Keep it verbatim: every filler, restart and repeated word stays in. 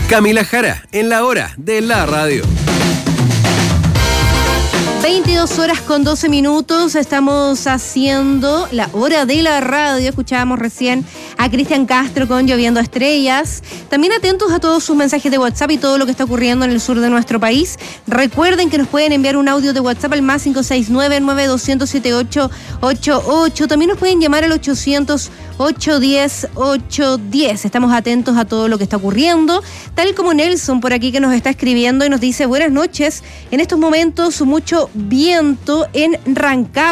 Camila Jara, en la hora de la radio. veintidós horas con doce minutos, estamos haciendo la hora de la radio. Escuchábamos recién a Cristian Castro con Lloviendo Estrellas. También atentos a todos sus mensajes de WhatsApp y todo lo que está ocurriendo en el sur de nuestro país. Recuerden que nos pueden enviar un audio de WhatsApp al más cinco seis nueve, nueve dos cero, siete ocho ocho ocho. También nos pueden llamar al ochocientos, ochocientos diez, ochocientos diez. Estamos atentos a todo lo que está ocurriendo. Tal como Nelson por aquí que nos está escribiendo y nos dice: buenas noches, en estos momentos mucho viento en Rancagua.